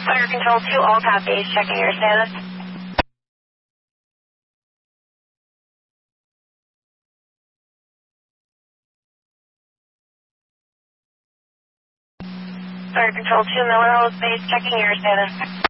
Fire Control 2, all copies. Checking your status. Fire Control 2, Miller Hills Base. Checking your status.